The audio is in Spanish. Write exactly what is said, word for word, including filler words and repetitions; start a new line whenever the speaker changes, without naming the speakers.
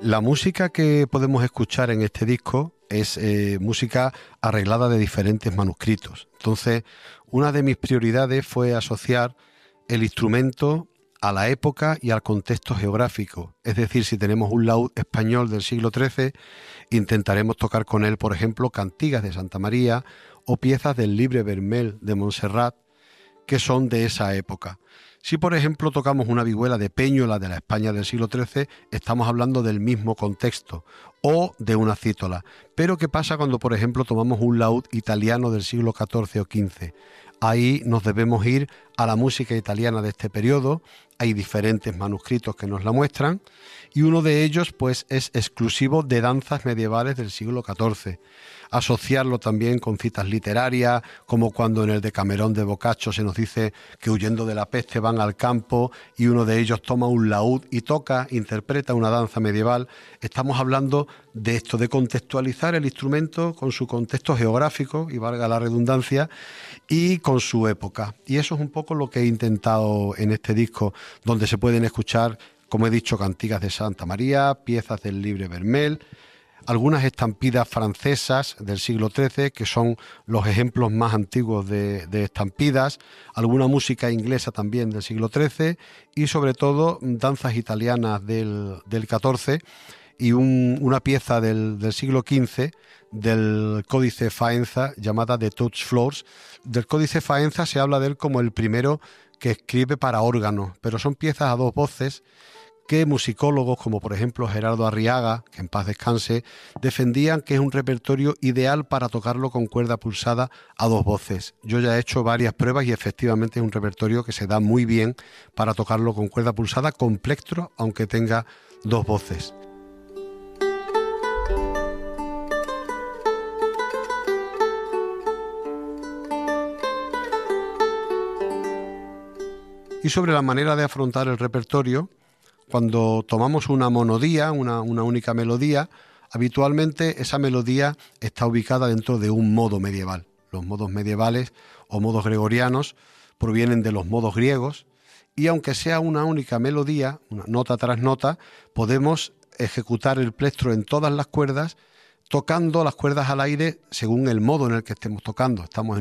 La música que podemos escuchar en este disco es eh, música arreglada de diferentes manuscritos. Entonces, una de mis prioridades fue asociar el instrumento a la época y al contexto geográfico. Es decir, si tenemos un laúd español del siglo trece, intentaremos tocar con él, por ejemplo, cantigas de Santa María o piezas del Libre Vermell de Montserrat, que son de esa época. Si, por ejemplo, tocamos una vihuela de Péñola de la España del siglo trece, estamos hablando del mismo contexto, o de una cítola. Pero, ¿qué pasa cuando, por ejemplo, tomamos un laúd italiano del siglo catorce o quince? Ahí nos debemos ir a la música italiana de este periodo. Hay diferentes manuscritos que nos la muestran, y uno de ellos, pues, es exclusivo de danzas medievales del siglo catorce. Asociarlo también con citas literarias, como cuando en el Decamerón de Boccaccio se nos dice que huyendo de la peste van al campo y uno de ellos toma un laúd y toca, interpreta una danza medieval. Estamos hablando de esto, de contextualizar el instrumento con su contexto geográfico, y valga la redundancia, y con su época. Y eso es un poco lo que he intentado en este disco, donde se pueden escuchar, como he dicho, cantigas de Santa María, piezas del Libre Vermell, algunas estampidas francesas del siglo trece, que son los ejemplos más antiguos de, de estampidas, alguna música inglesa también del siglo trece y sobre todo danzas italianas del, del catorce y un, una pieza del, del siglo quince del Códice Faenza llamada The Touch Floors. Del Códice Faenza se habla de él como el primero que escribe para órgano, pero son piezas a dos voces que musicólogos como por ejemplo Gerardo Arriaga, que en paz descanse, defendían que es un repertorio ideal para tocarlo con cuerda pulsada a dos voces. Yo ya he hecho varias pruebas y efectivamente es un repertorio que se da muy bien para tocarlo con cuerda pulsada con plectro, aunque tenga dos voces. Y sobre la manera de afrontar el repertorio, cuando tomamos una monodía, una, una única melodía, habitualmente esa melodía está ubicada dentro de un modo medieval. Los modos medievales o modos gregorianos provienen de los modos griegos, y aunque sea una única melodía, una nota tras nota, podemos ejecutar el plectro en todas las cuerdas, tocando las cuerdas al aire según el modo en el que estemos tocando. Estamos en